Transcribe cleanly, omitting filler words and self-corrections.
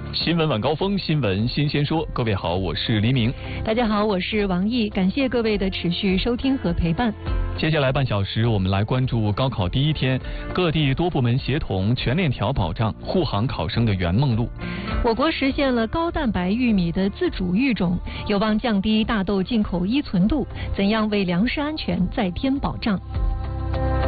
新闻晚高峰，新闻新鲜说。各位好，我是黎明。 大家好，我是王毅。感谢各位的持续收听和陪伴。 接下来半小时，我们来关注高考第一天，各地多部门协同全链条保障护航考生的圆梦路。 我国实现了高蛋白玉米的自主育种，有望降低大豆进口依存度。怎样为粮食安全再添保障？